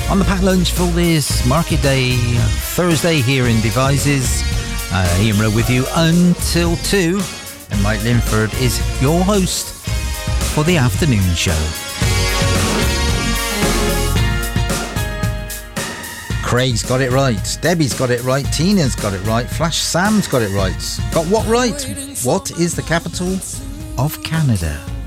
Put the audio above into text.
On the packed lunch for this Market Day Thursday here in Devizes. Ian Rowe with you until 2. And Mike Linford is your host for the afternoon show. Craig's got it right. Debbie's got it right. Tina's got it right. Flash Sam's got it right. Got what right? What is the capital of Canada?